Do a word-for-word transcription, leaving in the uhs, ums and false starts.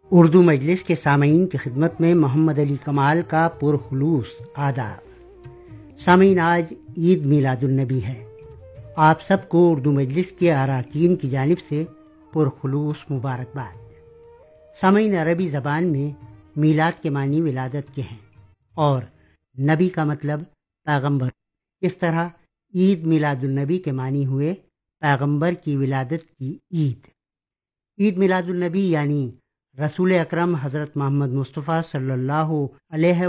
उर्दू मजलिस के सामीन की खिदमत में मोहम्मद अली कमाल का पुरखुलूस आदाब। सामीन, आज ईद मिलादुन्नबी है। आप सबको उर्दू मजलिस के अराकीन की जानिब से पुरखुलूस मुबारकबाद। सामीन, अरबी ज़बान में मीलाद के मानी विलादत के हैं और नबी का मतलब पैगंबर। इस तरह ईद मिलादुन्नबी के मानी हुए पैगंबर की विलादत की ईद। ईद मिलादुन्नबी यानी रसूल अकरम हज़रत मोहम्मद मुस्तफ़ा सल्लल्लाहु अलैहि